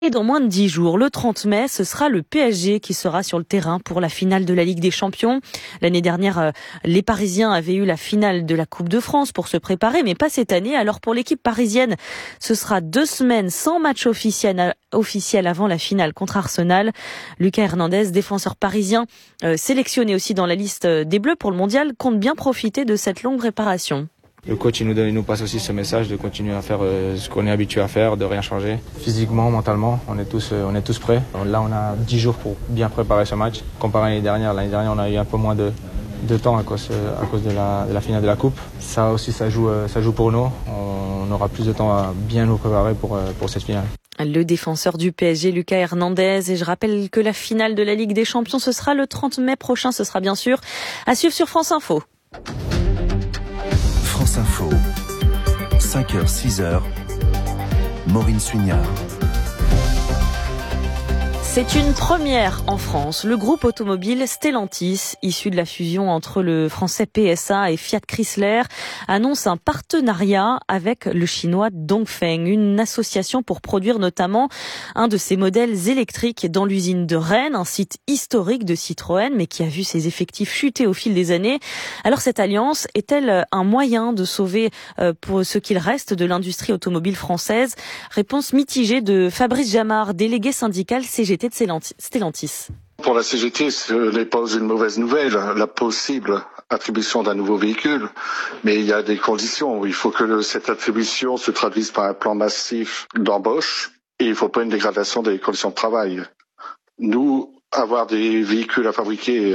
Et dans moins de 10 jours, le 30 mai, ce sera le PSG qui sera sur le terrain pour la finale de la Ligue des Champions. L'année dernière, les Parisiens avaient eu la finale de la Coupe de France pour se préparer, mais pas cette année. Alors pour l'équipe parisienne, ce sera 2 semaines sans match officiel avant la finale contre Arsenal. Lucas Hernandez, défenseur parisien, sélectionné aussi dans la liste des Bleus pour le Mondial, compte bien profiter de cette longue préparation. Le coach il nous passe aussi ce message de continuer à faire ce qu'on est habitué à faire, de rien changer. Physiquement, mentalement, on est tous prêts. Là, on a 10 jours pour bien préparer ce match. Comparé à l'année dernière, on a eu un peu moins de temps à cause de la finale de la Coupe. Ça aussi, ça joue pour nous. On aura plus de temps à bien nous préparer pour cette finale. Le défenseur du PSG, Lucas Hernandez. Et je rappelle que la finale de la Ligue des Champions, ce sera le 30 mai prochain. Ce sera bien sûr à suivre sur France Info. France Info, 5h, 6h, Maureen Suignard. C'est une première en France. Le groupe automobile Stellantis, issu de la fusion entre le français PSA et Fiat Chrysler, annonce un partenariat avec le chinois Dongfeng, une association pour produire notamment un de ses modèles électriques dans l'usine de Rennes, un site historique de Citroën, mais qui a vu ses effectifs chuter au fil des années. Alors cette alliance est-elle un moyen de sauver pour ce qu'il reste de l'industrie automobile française? Réponse mitigée de Fabrice Jamard, délégué syndical CGT de Stellantis. Pour la CGT, ce n'est pas une mauvaise nouvelle, la possible attribution d'un nouveau véhicule, mais il y a des conditions. Il faut que cette attribution se traduise par un plan massif d'embauche et il ne faut pas une dégradation des conditions de travail. Nous, avoir des véhicules à fabriquer,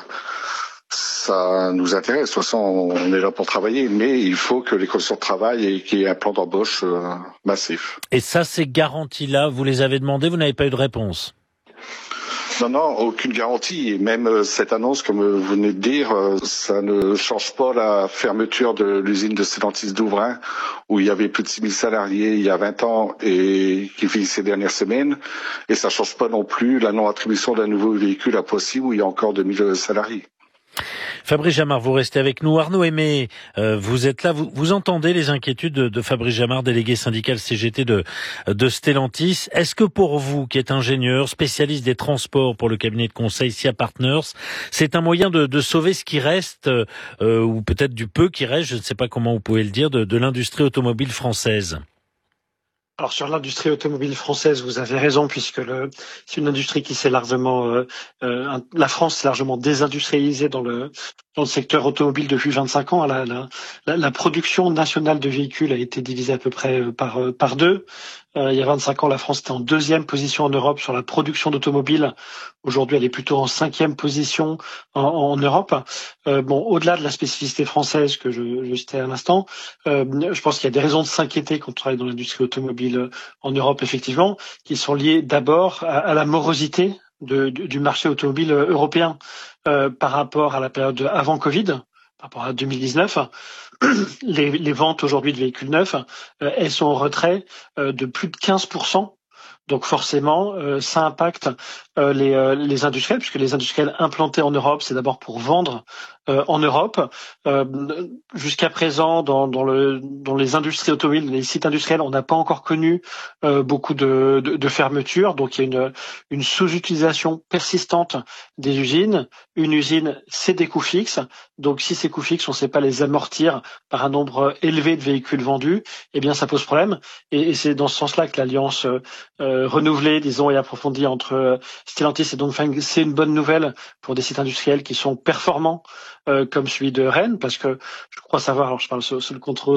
ça nous intéresse. De toute façon, on est là pour travailler, mais il faut que les conditions de travail et qu'il y ait un plan d'embauche massif. Et ça, ces garanties-là, vous les avez demandées, vous n'avez pas eu de réponse? Non, aucune garantie. Et même cette annonce, comme vous venez de dire, ça ne change pas la fermeture de l'usine de Stellantis d'Ouvrain, où il y avait plus de 6000 salariés il y a 20 ans et qui finissent ces dernières semaines. Et ça change pas non plus la non-attribution d'un nouveau véhicule à Poissy, où il y a encore 2000 salariés. Fabrice Jamard, vous restez avec nous. Arnaud Aimé, vous êtes là, vous entendez les inquiétudes de Fabrice Jamard, délégué syndical CGT de Stellantis. Est-ce que pour vous, qui êtes ingénieur, spécialiste des transports pour le cabinet de conseil SIA Partners, c'est un moyen de sauver ce qui reste, ou peut-être du peu qui reste, je ne sais pas comment vous pouvez le dire, de l'industrie automobile française? Alors sur l'industrie automobile française, vous avez raison, puisque c'est une industrie qui s'est largement, la France s'est largement désindustrialisée dans le secteur automobile depuis 25 ans. La production nationale de véhicules a été divisée à peu près par deux. Il y a 25 ans, la France était en 2e position en Europe sur la production d'automobiles. Aujourd'hui, elle est plutôt en 5e position en Europe. Au-delà de la spécificité française que je citais à l'instant, je pense qu'il y a des raisons de s'inquiéter quand on travaille dans l'industrie automobile en Europe, effectivement, qui sont liées d'abord à la morosité du marché automobile européen par rapport à la période avant Covid, par rapport à 2019. Les ventes aujourd'hui de véhicules neufs, elles sont en retrait de plus de 15%. Donc forcément, ça impacte les industriels, puisque les industriels implantés en Europe, c'est d'abord pour vendre en Europe. Jusqu'à présent, dans les industries automobiles, les sites industriels, on n'a pas encore connu beaucoup de fermetures. Donc il y a une sous-utilisation persistante des usines. Une usine, c'est des coûts fixes. Donc si ces coûts fixes, on ne sait pas les amortir par un nombre élevé de véhicules vendus, eh bien ça pose problème. Et c'est dans ce sens-là que l'alliance renouvelée, disons, et approfondie entre Stellantis et Dongfeng, c'est une bonne nouvelle pour des sites industriels qui sont performants comme celui de Rennes, parce que je crois savoir, alors je parle sous le contrôle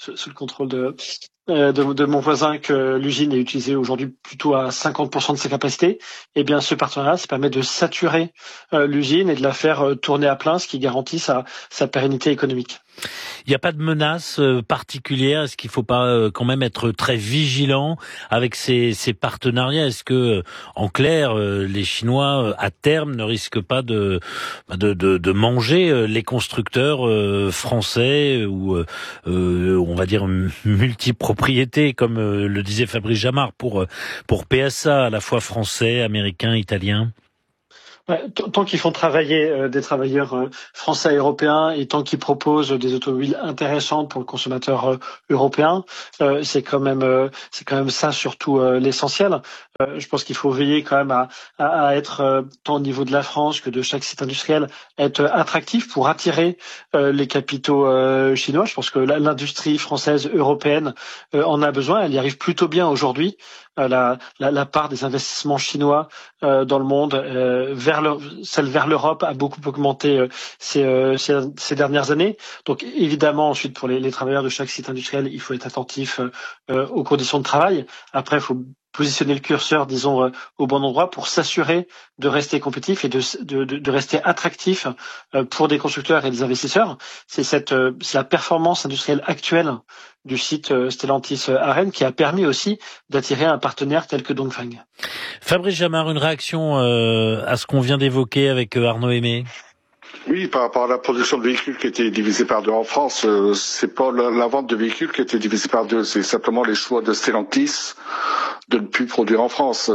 de mon voisin, que l'usine est utilisée aujourd'hui plutôt à 50% de ses capacités. Eh bien, ce partenariat, ça permet de saturer l'usine et de la faire tourner à plein, ce qui garantit sa pérennité économique. Il n'y a pas de menace particulière? Est-ce qu'il ne faut pas quand même être très vigilant avec ces partenariats? Est-ce que, en clair, les Chinois, à terme, ne risquent pas de manger les constructeurs français ou, on va dire, multipropriété, comme le disait Fabrice Jamard, pour PSA, à la fois français, américain, italien? Tant qu'ils font travailler des travailleurs français et européens et tant qu'ils proposent des automobiles intéressantes pour le consommateur européen, c'est quand même ça surtout l'essentiel. Je pense qu'il faut veiller quand même à être tant au niveau de la France que de chaque site industriel, être attractif pour attirer les capitaux chinois. Je pense que l'industrie française, européenne en a besoin. Elle y arrive plutôt bien aujourd'hui. La part des investissements chinois dans le monde celle vers l'Europe a beaucoup augmenté ces dernières années. Donc évidemment ensuite pour les travailleurs de chaque site industriel, il faut être attentif aux conditions de travail. Après, il faut positionner le curseur, disons, au bon endroit pour s'assurer de rester compétitif et de rester attractif pour des constructeurs et des investisseurs. C'est la performance industrielle actuelle du site Stellantis à Rennes qui a permis aussi d'attirer un partenaire tel que Dongfeng. Fabrice Jamard, une réaction à ce qu'on vient d'évoquer avec Arnaud Aimé? Oui, par rapport à la production de véhicules qui était divisée par deux en France, c'est pas la vente de véhicules qui était divisée par deux, c'est simplement les choix de Stellantis de ne plus produire en France,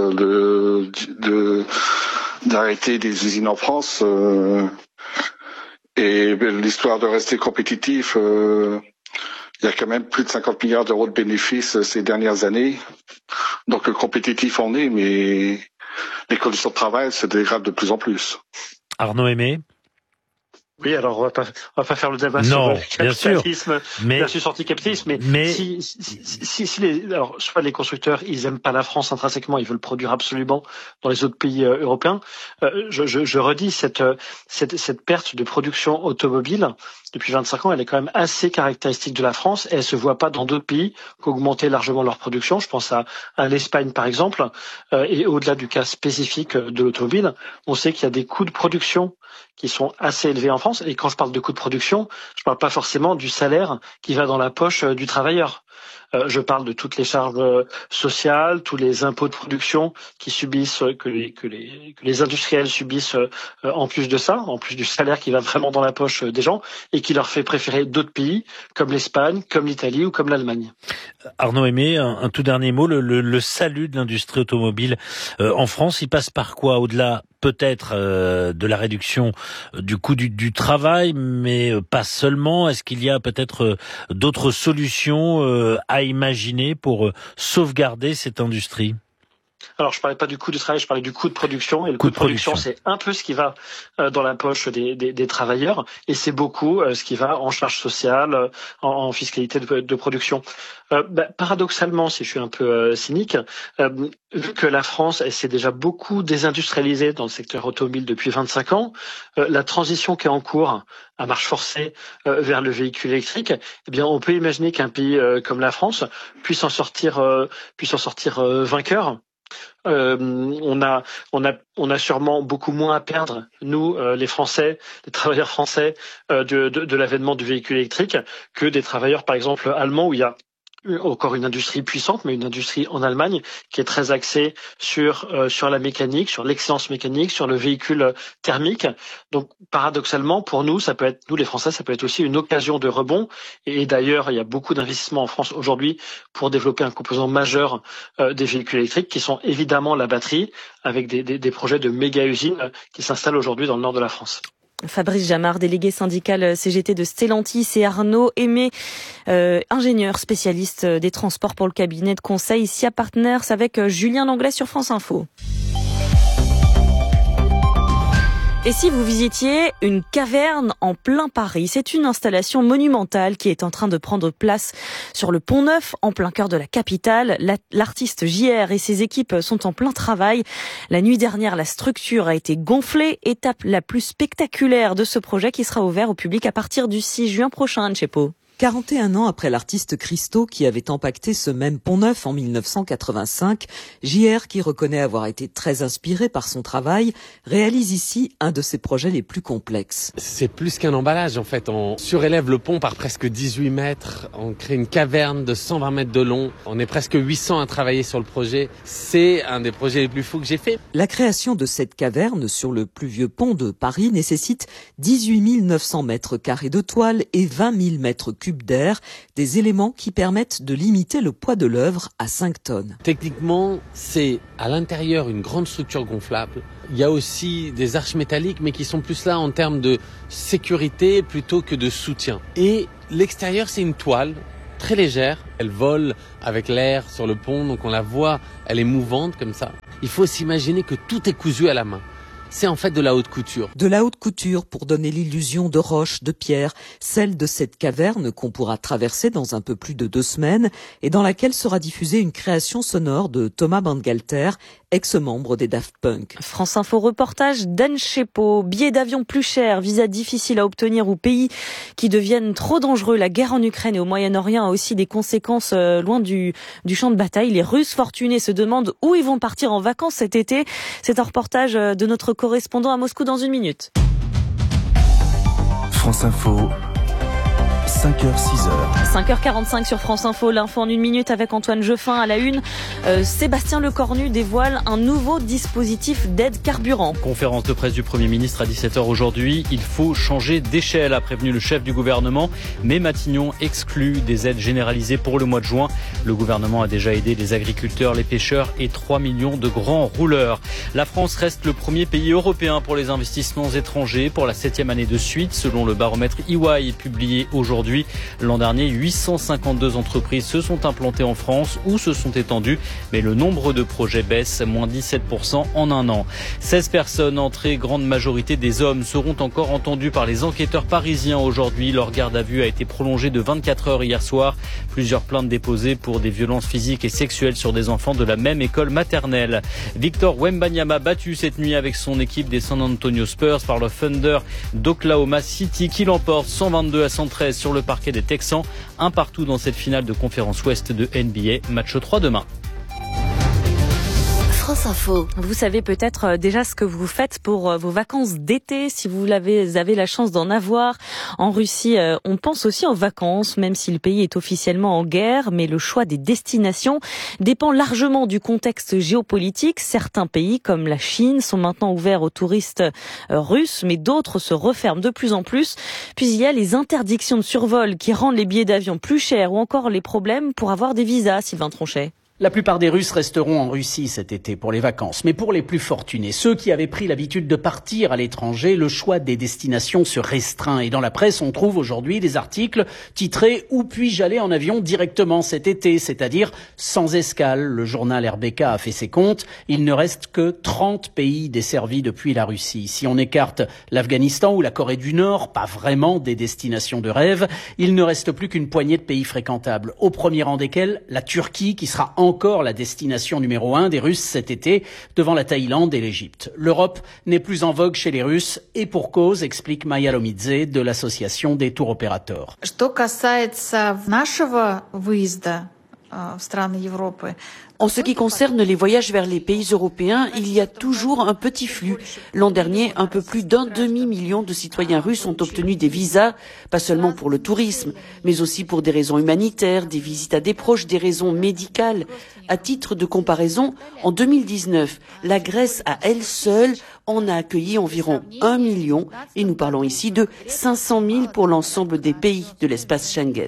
d'arrêter des usines en France, et l'histoire de rester compétitif. Il y a quand même plus de 50 milliards d'euros de bénéfices ces dernières années. Donc compétitif on est, mais les conditions de travail se dégradent de plus en plus. Arnaud Aimé? Oui, alors on va pas faire le débat sur le capitalisme versus anticapitalisme, mais alors soit les constructeurs ils aiment pas la France intrinsèquement, ils veulent produire absolument dans les autres pays européens. Je redis cette perte de production automobile depuis 25 ans, elle est quand même assez caractéristique de la France et elle se voit pas dans d'autres pays qu'augmenter largement leur production. Je pense à l'Espagne par exemple, et au-delà du cas spécifique de l'automobile, on sait qu'il y a des coûts de production qui sont assez élevés en France. Et quand je parle de coûts de production, je parle pas forcément du salaire qui va dans la poche du travailleur. Je parle de toutes les charges sociales, tous les impôts de production qui subissent, que les industriels subissent en plus de ça, en plus du salaire qui va vraiment dans la poche des gens et qui leur fait préférer d'autres pays comme l'Espagne, comme l'Italie ou comme l'Allemagne. Arnaud Aimé, un tout dernier mot, le salut de l'industrie automobile en France, il passe par quoi? Au-delà peut-être de la réduction du coût du travail, mais pas seulement. Est-ce qu'il y a peut-être d'autres solutions à imaginer pour sauvegarder cette industrie? Alors, je parlais pas du coût du travail, je parlais du coût de production. Et le coût de production, c'est un peu ce qui va dans la poche des travailleurs, et c'est beaucoup ce qui va en charge sociale, en fiscalité de production. Paradoxalement, si je suis un peu cynique, vu que la France s'est déjà beaucoup désindustrialisée dans le secteur automobile depuis 25 ans, la transition qui est en cours à marche forcée vers le véhicule électrique, eh bien, on peut imaginer qu'un pays comme la France puisse en sortir vainqueur. On a sûrement beaucoup moins à perdre, nous, les Français, les travailleurs français, de l'avènement du véhicule électrique que des travailleurs, par exemple, allemands, où il y a encore une industrie puissante, mais une industrie en Allemagne qui est très axée sur la mécanique, sur l'excellence mécanique, sur le véhicule thermique. Donc paradoxalement, pour nous, ça peut être, nous les Français, ça peut être aussi une occasion de rebond. Et d'ailleurs, il y a beaucoup d'investissements en France aujourd'hui pour développer un composant majeur des véhicules électriques, qui sont évidemment la batterie, avec des projets de méga-usines qui s'installent aujourd'hui dans le nord de la France. Fabrice Jamard, délégué syndical CGT de Stellantis, et Arnaud Aimé, ingénieur spécialiste des transports pour le cabinet de conseil SIA Partners, avec Julien Langlais sur France Info. Et si vous visitiez une caverne en plein Paris, c'est une installation monumentale qui est en train de prendre place sur le Pont-Neuf, en plein cœur de la capitale. L'artiste JR et ses équipes sont en plein travail. La nuit dernière, la structure a été gonflée, étape la plus spectaculaire de ce projet qui sera ouvert au public à partir du 6 juin prochain, Anne Chepo. 41 ans après l'artiste Christo qui avait empaqueté ce même Pont-Neuf en 1985, JR, qui reconnaît avoir été très inspiré par son travail, réalise ici un de ses projets les plus complexes. C'est plus qu'un emballage en fait. On surélève le pont par presque 18 mètres, on crée une caverne de 120 mètres de long, on est presque 800 à travailler sur le projet. C'est un des projets les plus fous que j'ai fait. La création de cette caverne sur le plus vieux pont de Paris nécessite 18 900 mètres carrés de toile et 20 000 mètres cubes d'air, des éléments qui permettent de limiter le poids de l'œuvre à 5 tonnes. Techniquement, c'est à l'intérieur une grande structure gonflable. Il y a aussi des arches métalliques, mais qui sont plus là en termes de sécurité plutôt que de soutien. Et l'extérieur, c'est une toile très légère. Elle vole avec l'air sur le pont, donc on la voit, elle est mouvante comme ça. Il faut s'imaginer que tout est cousu à la main. C'est en fait de la haute couture. De la haute couture pour donner l'illusion de roches, de pierres, celle de cette caverne qu'on pourra traverser dans un peu plus de 2 semaines et dans laquelle sera diffusée une création sonore de Thomas Bangalter, ex-membre des Daft Punk. France Info reportage d'Anne Chepo. Billets d'avion plus chers, visas difficiles à obtenir ou pays qui deviennent trop dangereux. La guerre en Ukraine et au Moyen-Orient a aussi des conséquences loin du champ de bataille. Les Russes fortunés se demandent où ils vont partir en vacances cet été. C'est un reportage de notre correspondant à Moscou dans 1 minute. France Info, 5h, 6h. 5h45 sur France Info, l'info en 1 minute avec Antoine Jeffin à la une. Sébastien Lecornu dévoile un nouveau dispositif d'aide carburant. Conférence de presse du Premier ministre à 17h aujourd'hui. Il faut changer d'échelle, a prévenu le chef du gouvernement. Mais Matignon exclut des aides généralisées pour le mois de juin. Le gouvernement a déjà aidé les agriculteurs, les pêcheurs et 3 millions de grands rouleurs. La France reste le premier pays européen pour les investissements étrangers pour la 7e année de suite, selon le baromètre EY publié aujourd'hui. L'an dernier, 852 entreprises se sont implantées en France ou se sont étendues, mais le nombre de projets baisse, moins 17% en un an. 16 personnes entrées, grande majorité des hommes, seront encore entendues par les enquêteurs parisiens aujourd'hui. Leur garde à vue a été prolongée de 24 heures hier soir. Plusieurs plaintes déposées pour des violences physiques et sexuelles sur des enfants de la même école maternelle. Victor Wembanyama battu cette nuit avec son équipe des San Antonio Spurs par le Thunder d'Oklahoma City qui l'emporte 122-113 sur le parquet des Texans, un partout dans cette finale de conférence ouest de NBA, match 3 demain. France Info. Vous savez peut-être déjà ce que vous faites pour vos vacances d'été, si vous avez la chance d'en avoir. En Russie, on pense aussi aux vacances, même si le pays est officiellement en guerre, mais le choix des destinations dépend largement du contexte géopolitique. Certains pays, comme la Chine, sont maintenant ouverts aux touristes russes, mais d'autres se referment de plus en plus. Puis il y a les interdictions de survol qui rendent les billets d'avion plus chers ou encore les problèmes pour avoir des visas, Sylvain Tronchet. La plupart des Russes resteront en Russie cet été pour les vacances. Mais pour les plus fortunés, ceux qui avaient pris l'habitude de partir à l'étranger, le choix des destinations se restreint. Et dans la presse, on trouve aujourd'hui des articles titrés « Où puis-je aller en avion directement cet été ?» c'est-à-dire sans escale. Le journal RBK a fait ses comptes. Il ne reste que 30 pays desservis depuis la Russie. Si on écarte l'Afghanistan ou la Corée du Nord, pas vraiment des destinations de rêve, il ne reste plus qu'une poignée de pays fréquentables. Au premier rang desquels, la Turquie qui sera encore la destination numéro 1 des Russes cet été, devant la Thaïlande et l'Égypte. L'Europe n'est plus en vogue chez les Russes, et pour cause, explique Maya Lomidze de l'association des tours opérateurs. En ce qui concerne les voyages vers les pays européens, il y a toujours un petit flux. L'an dernier, un peu plus d'1 demi-million de citoyens russes ont obtenu des visas, pas seulement pour le tourisme, mais aussi pour des raisons humanitaires, des visites à des proches, des raisons médicales. À titre de comparaison, en 2019, la Grèce à elle seule en a accueilli environ 1 million, et nous parlons ici de 500 000 pour l'ensemble des pays de l'espace Schengen.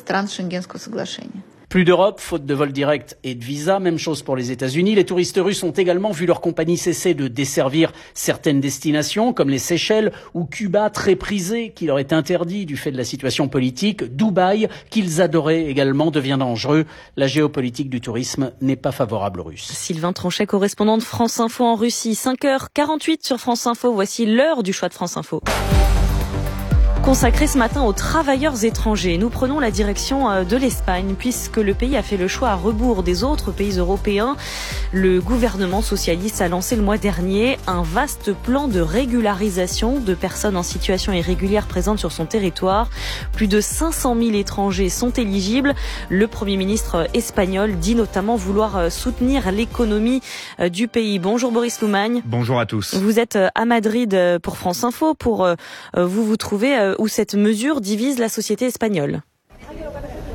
Plus d'Europe, faute de vols directs et de visas. Même chose pour les États-Unis. Les touristes russes ont également vu leur compagnie cesser de desservir certaines destinations, comme les Seychelles ou Cuba, très prisées, qui leur est interdit du fait de la situation politique. Dubaï, qu'ils adoraient également, devient dangereux. La géopolitique du tourisme n'est pas favorable aux Russes. Sylvain Tronchet, correspondant de France Info en Russie. 5h48 sur France Info. Voici l'heure du choix de France Info. Consacré ce matin aux travailleurs étrangers. Nous prenons la direction de l'Espagne puisque le pays a fait le choix à rebours des autres pays européens. Le gouvernement socialiste a lancé le mois dernier un vaste plan de régularisation de personnes en situation irrégulière présentes sur son territoire. Plus de 500 000 étrangers sont éligibles. Le Premier ministre espagnol dit notamment vouloir soutenir l'économie du pays. Bonjour Boris Loumagne. Bonjour à tous. Vous êtes à Madrid pour France Info. Pour vous trouvez où cette mesure divise la société espagnole.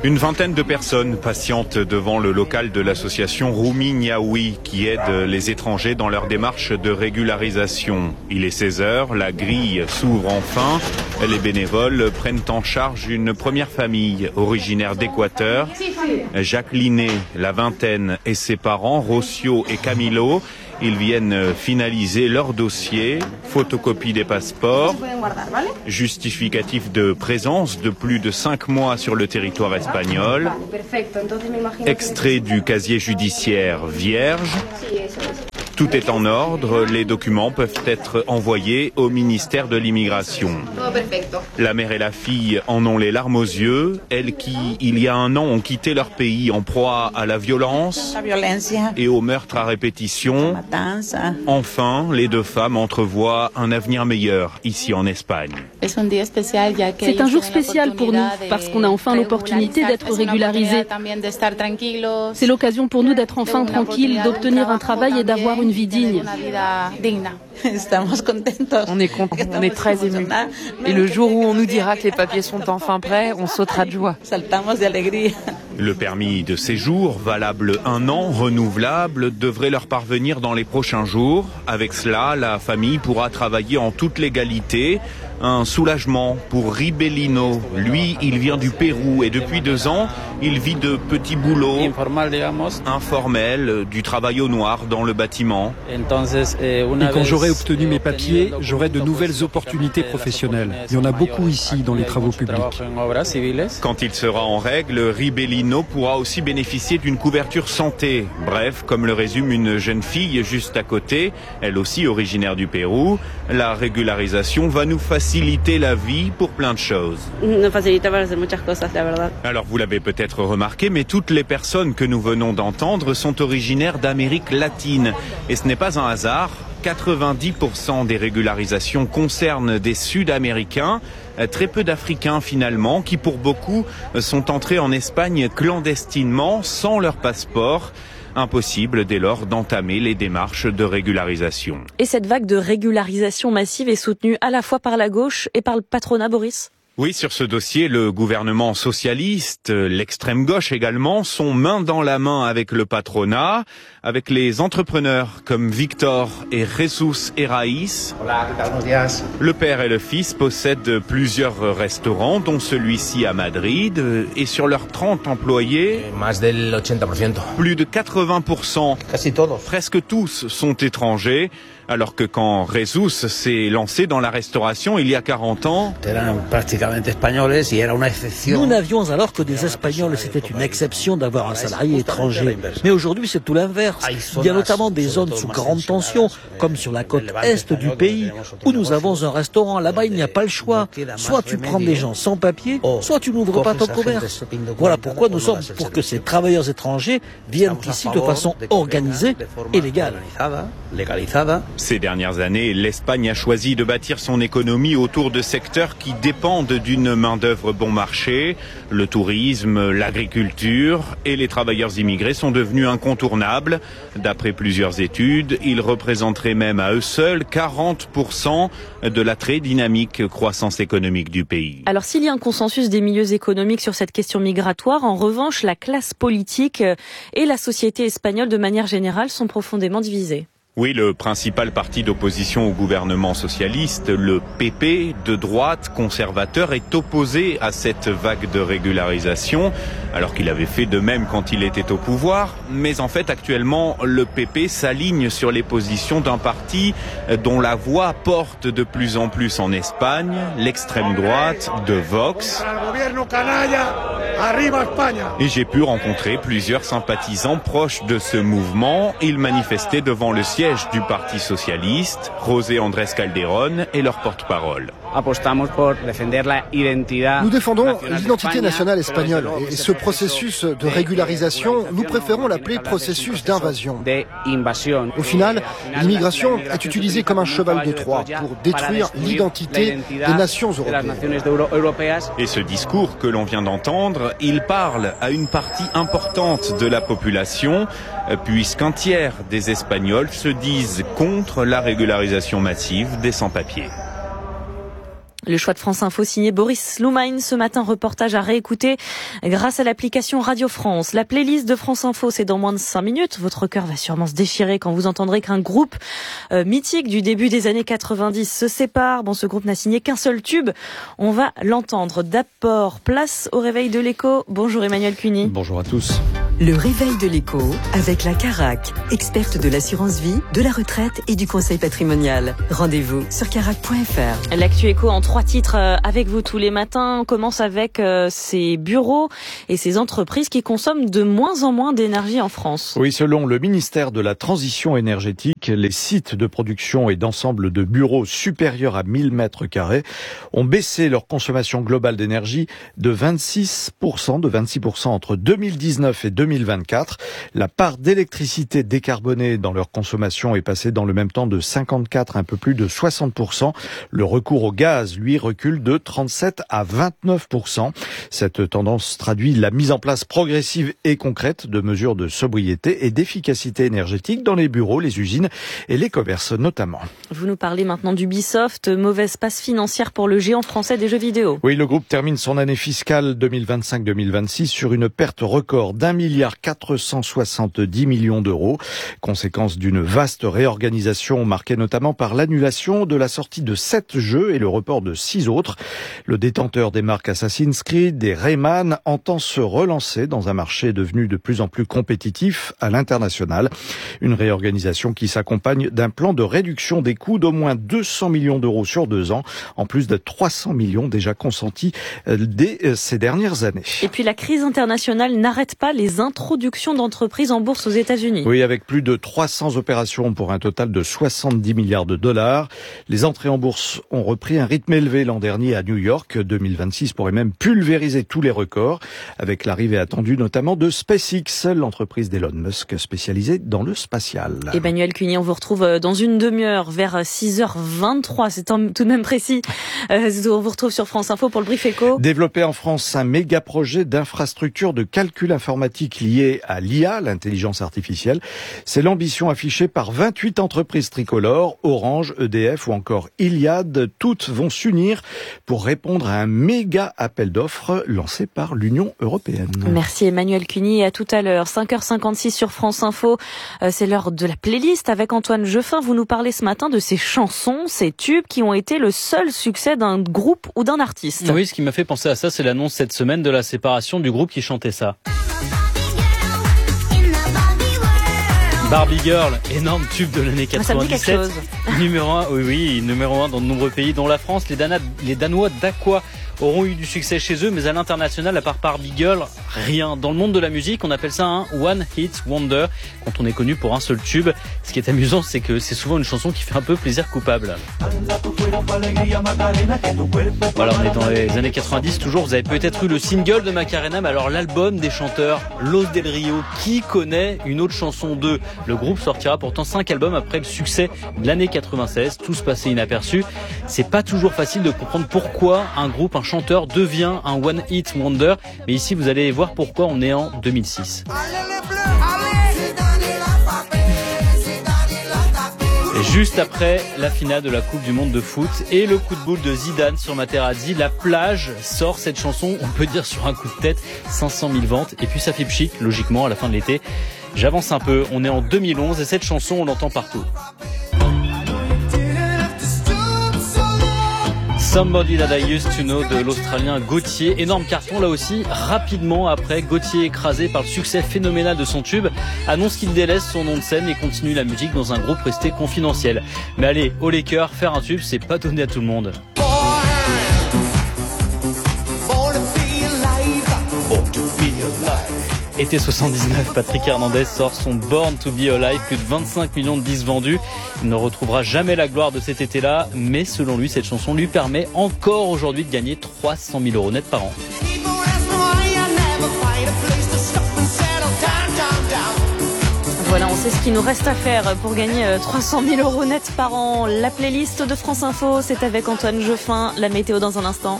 Une vingtaine de personnes patientent devant le local de l'association Roumi Niaoui qui aide les étrangers dans leur démarche de régularisation. Il est 16h, la grille s'ouvre enfin. Les bénévoles prennent en charge une première famille originaire d'Équateur. Jacqueline, la vingtaine, et ses parents, Rocio et Camilo. Ils viennent finaliser leur dossier, photocopie des passeports, justificatif de présence de plus de 5 mois sur le territoire espagnol, extrait du casier judiciaire vierge. Tout est en ordre, les documents peuvent être envoyés au ministère de l'immigration. La mère et la fille en ont les larmes aux yeux, elles qui, il y a un an, ont quitté leur pays en proie à la violence et au meurtre à répétition. Enfin, les deux femmes entrevoient un avenir meilleur ici en Espagne. C'est un jour spécial pour nous parce qu'on a enfin l'opportunité d'être régularisés. C'est l'occasion pour nous d'être enfin tranquilles, d'obtenir un travail et d'avoir une vie digne. On est content, on est très émus. Et le jour où on nous dira que les papiers sont enfin prêts, on sautera de joie. Le permis de séjour, valable 1 an, renouvelable, devrait leur parvenir dans les prochains jours. Avec cela, la famille pourra travailler en toute légalité. Un soulagement pour Ribelino. Lui, il vient du Pérou et depuis 2 ans, il vit de petits boulots informels, du travail au noir dans le bâtiment. Et quand j'aurai obtenu mes papiers, j'aurai de nouvelles opportunités professionnelles. Il y en a beaucoup ici dans les travaux publics. Quand il sera en règle, Ribelino pourra aussi bénéficier d'une couverture santé. Bref, comme le résume une jeune fille juste à côté, elle aussi originaire du Pérou, la régularisation va nous faciliter la vie pour plein de choses. Alors vous l'avez peut-être remarqué, mais toutes les personnes que nous venons d'entendre sont originaires d'Amérique latine. Et ce n'est pas un hasard. 90% des régularisations concernent des Sud-Américains, très peu d'Africains finalement, qui pour beaucoup sont entrés en Espagne clandestinement, sans leur passeport. Impossible dès lors d'entamer les démarches de régularisation. Et cette vague de régularisation massive est soutenue à la fois par la gauche et par le patronat, Boris ? Oui, sur ce dossier, le gouvernement socialiste, l'extrême gauche également, sont main dans la main avec le patronat, avec les entrepreneurs comme Victor et Jesus Herraiz. Le père et le fils possèdent plusieurs restaurants, dont celui-ci à Madrid, et sur leurs 30 employés, plus de 80%, presque tous sont étrangers. Alors que quand Jesus s'est lancé dans la restauration il y a 40 ans, nous n'avions alors que des Espagnols, c'était une exception d'avoir un salarié étranger. Mais aujourd'hui c'est tout l'inverse. Il y a notamment des zones sous grande tension, comme sur la côte est du pays, où nous avons un restaurant. Là-bas il n'y a pas le choix. Soit tu prends des gens sans papier, soit tu n'ouvres pas ton commerce. Voilà pourquoi nous sommes pour que ces travailleurs étrangers viennent ici de façon organisée et légale. Ces dernières années, l'Espagne a choisi de bâtir son économie autour de secteurs qui dépendent d'une main-d'œuvre bon marché. Le tourisme, l'agriculture et les travailleurs immigrés sont devenus incontournables. D'après plusieurs études, ils représenteraient même à eux seuls 40% de la très dynamique croissance économique du pays. Alors s'il y a un consensus des milieux économiques sur cette question migratoire, en revanche, la classe politique et la société espagnole de manière générale sont profondément divisées. Oui, le principal parti d'opposition au gouvernement socialiste, le PP, de droite, conservateur, est opposé à cette vague de régularisation, alors qu'il avait fait de même quand il était au pouvoir. Mais en fait, actuellement, le PP s'aligne sur les positions d'un parti dont la voix porte de plus en plus en Espagne, l'extrême droite de Vox. Et j'ai pu rencontrer plusieurs sympathisants proches de ce mouvement. Ils manifestaient devant le siège du Parti socialiste, José Andrés Calderón et leur porte-parole. Nous défendons l'identité nationale espagnole et ce processus de régularisation, nous préférons l'appeler processus d'invasion. Au final, l'immigration est utilisée comme un cheval de Troie pour détruire l'identité des nations européennes. Et ce discours que l'on vient d'entendre, il parle à une partie importante de la population, puisqu'un tiers des Espagnols se disent contre la régularisation massive des sans-papiers. Le choix de France Info signé Boris Loumagne ce matin, reportage à réécouter grâce à l'application Radio France. La playlist de France Info, c'est dans moins de 5 minutes. Votre cœur va sûrement se déchirer quand vous entendrez qu'un groupe mythique du début des années 90 se sépare. Bon, ce groupe n'a signé qu'un seul tube. On va l'entendre. D'abord, place au réveil de l'écho. Bonjour Emmanuel Cuny. Bonjour à tous. Le réveil de l'écho avec la Carac, experte de l'assurance vie, de la retraite et du conseil patrimonial. Rendez-vous sur carac.fr. L'actu écho en 3 titres avec vous tous les matins. On commence avec ces bureaux et ces entreprises qui consomment de moins en moins d'énergie en France. Oui, selon le ministère de la Transition énergétique, les sites de production et d'ensemble de bureaux supérieurs à 1000 mètres carrés ont baissé leur consommation globale d'énergie de 26% entre 2019 et 2024. La part d'électricité décarbonée dans leur consommation est passée dans le même temps de 54 à un peu plus de 60%. Le recours au gaz, lui, recule de 37 à 29%. Cette tendance traduit la mise en place progressive et concrète de mesures de sobriété et d'efficacité énergétique dans les bureaux, les usines et les commerces notamment. Vous nous parlez maintenant d'Ubisoft, mauvaise passe financière pour le géant français des jeux vidéo. Oui, le groupe termine son année fiscale 2025-2026 sur une perte record d'1,470 milliard d'euros, conséquence d'une vaste réorganisation marquée notamment par l'annulation de la sortie de 7 jeux et le report de 6 autres. Le détenteur des marques Assassin's Creed et Rayman entend se relancer dans un marché devenu de plus en plus compétitif à l'international. Une réorganisation qui s'accompagne d'un plan de réduction des coûts d'au moins 200 millions d'euros sur 2 ans, en plus de 300 millions déjà consentis dès ces dernières années. Et puis la crise internationale n'arrête pas les introductions d'entreprises en bourse aux États-Unis. Oui, avec plus de 300 opérations pour un total de 70 milliards de dollars. Les entrées en bourse ont repris un rythme élevé l'an dernier à New York. 2026 pourrait même pulvériser tous les records, avec l'arrivée attendue notamment de SpaceX, l'entreprise d'Elon Musk spécialisée dans le spatial. Emmanuel Cuny, on vous retrouve dans une demi-heure vers 6h23, c'est tout de même précis. On vous retrouve sur France Info pour le Brief Éco. Développer en France un méga projet d'infrastructure de calcul informatique lié à l'IA, l'intelligence artificielle. C'est l'ambition affichée par 28 entreprises tricolores, Orange, EDF ou encore Iliad. Toutes vont s'unir pour répondre à un méga appel d'offres lancé par l'Union européenne. Merci Emmanuel Cuny et à tout à l'heure. 5h56 sur France Info. C'est l'heure de la playlist avec Antoine Jeffin. Vous nous parlez ce matin de ces chansons, ces tubes qui ont été le seul succès d'un groupe ou d'un artiste. Oui, ce qui m'a fait penser à ça, c'est l'annonce cette semaine de la séparation du groupe qui chantait ça. Barbie Girl, énorme tube de l'année 97. Numéro 1, oui, numéro 1 dans de nombreux pays, dont la France. Les Danois d'Aqua auront eu du succès chez eux, mais à l'international, à part Barbie Girl, rien. Dans le monde de la musique, on appelle ça un One Hit Wonder, quand on est connu pour un seul tube. Ce qui est amusant, c'est que c'est souvent une chanson qui fait un peu plaisir coupable. Voilà, on est dans les années 90 toujours. Vous avez peut-être eu le single de Macarena, mais alors l'album des chanteurs Los Del Rio, qui connaît une autre chanson d'eux? Le groupe sortira pourtant 5 albums après le succès de l'année 96. Tout se passait inaperçu. C'est pas toujours facile de comprendre pourquoi un groupe, un chanteur devient un One Hit Wonder. Mais ici, vous allez voir pourquoi on est en 2006. Et juste après la finale de la Coupe du Monde de foot et le coup de boule de Zidane sur Materazzi, La Plage sort cette chanson, on peut dire sur un coup de tête, 500 000 ventes. Et puis ça fait pchit, logiquement, à la fin de l'été. J'avance un peu, on est en 2011 et cette chanson, on l'entend partout. Somebody That I Used to Know de l'Australien Gauthier. Énorme carton là aussi. Rapidement après, Gauthier, écrasé par le succès phénoménal de son tube, annonce qu'il délaisse son nom de scène et continue la musique dans un groupe resté confidentiel. Mais allez, haut les cœurs, faire un tube, c'est pas donné à tout le monde. Été 79, Patrick Hernandez sort son Born to be Alive, plus de 25 millions de disques vendus. Il ne retrouvera jamais la gloire de cet été-là, mais selon lui, cette chanson lui permet encore aujourd'hui de gagner 300 000 euros net par an. Voilà, on sait ce qu'il nous reste à faire pour gagner 300 000 euros net par an. La playlist de France Info, c'est avec Antoine Jeffin. La météo dans un instant.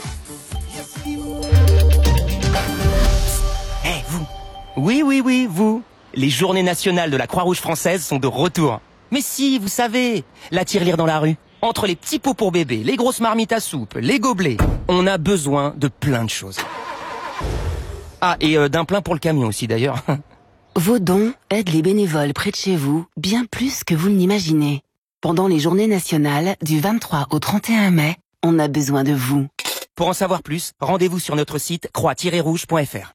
Oui, vous. Les journées nationales de la Croix-Rouge française sont de retour. Mais si, vous savez, la tirelire dans la rue. Entre les petits pots pour bébé, les grosses marmites à soupe, les gobelets, on a besoin de plein de choses. Ah, et d'un plein pour le camion aussi d'ailleurs. Vos dons aident les bénévoles près de chez vous bien plus que vous ne l'imaginez. Pendant les journées nationales du 23 au 31 mai, on a besoin de vous. Pour en savoir plus, rendez-vous sur notre site croix-rouge.fr.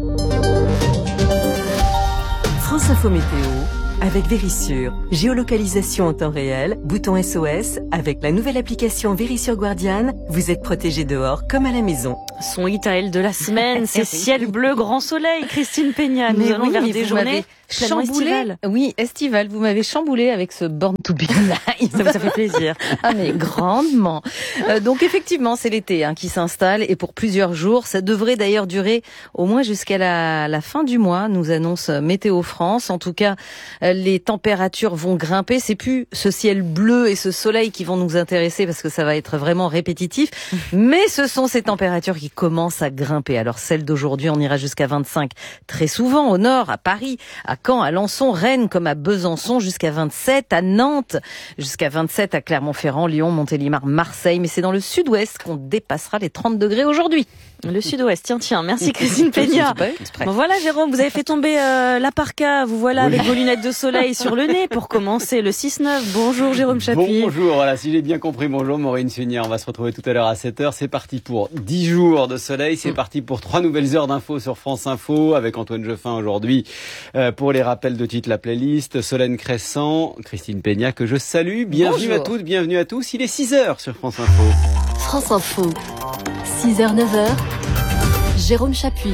France Info Météo avec Vérissure. Géolocalisation en temps réel, bouton SOS. Avec la nouvelle application Vérissure Guardian, vous êtes protégé dehors comme à la maison. Son hit à elle de la semaine, c'est Ciel bleu, grand soleil. Christine Peña, nous allons vers des journées chamboulé. Oui, estival. Vous m'avez chamboulé avec ce Born to be Alive. Ça fait plaisir. Ah, mais grandement. Donc, effectivement, c'est l'été qui s'installe et pour plusieurs jours. Ça devrait d'ailleurs durer au moins jusqu'à la fin du mois, nous annonce Météo France. En tout cas, les températures vont grimper. C'est plus ce ciel bleu et ce soleil qui vont nous intéresser parce que ça va être vraiment répétitif. Mais ce sont ces températures qui commencent à grimper. Alors, celle d'aujourd'hui, on ira jusqu'à 25 très souvent au nord, à Paris, à Caen, à Alençon, Rennes comme à Besançon, jusqu'à 27 à Nantes, jusqu'à 27 à Clermont-Ferrand, Lyon, Montélimar, Marseille. Mais c'est dans le sud-ouest qu'on dépassera les 30 degrés aujourd'hui. Le sud-ouest, tiens. Merci Christine Peña. Bon voilà Jérôme, vous avez fait tomber la parka, vous voilà avec vos lunettes de soleil sur le nez pour commencer le 6-9. Bonjour Jérôme Chapuis. Bonjour, voilà, si j'ai bien compris, bonjour Maureen Sugnard, on va se retrouver tout à l'heure à 7h. C'est parti pour 10 jours de soleil, c'est parti pour 3 nouvelles heures d'infos sur France Info avec Antoine Jeffin aujourd'hui pour les rappels de titres, la playlist, Solène Crescent, Christine Peña que je salue. Bienvenue bonjour à toutes, bienvenue à tous. Il est 6h sur France Info. France Info, 6h, 9h, Jérôme Chapuis.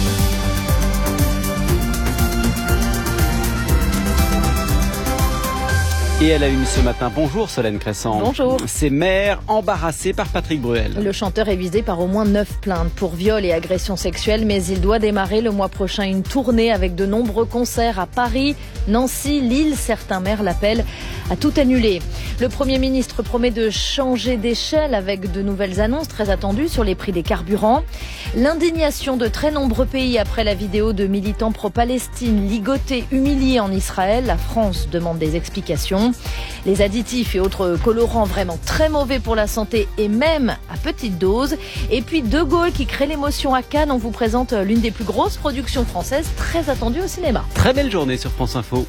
Et elle a une ce matin. Bonjour Solène Crescent. Bonjour. C'est maire embarrassé par Patrick Bruel. Le chanteur est visé par au moins 9 plaintes pour viol et agression sexuelle, mais il doit démarrer le mois prochain une tournée avec de nombreux concerts à Paris, Nancy, Lille. Certains maires l'appellent à tout annuler. Le Premier ministre promet de changer d'échelle avec de nouvelles annonces très attendues sur les prix des carburants. L'indignation de très nombreux pays après la vidéo de militants pro-Palestine ligotés, humiliés en Israël. La France demande des explications. Les additifs et autres colorants vraiment très mauvais pour la santé et même à petite dose. Et puis De Gaulle qui crée l'émotion à Cannes. On vous présente l'une des plus grosses productions françaises très attendues au cinéma. Très belle journée sur France Info.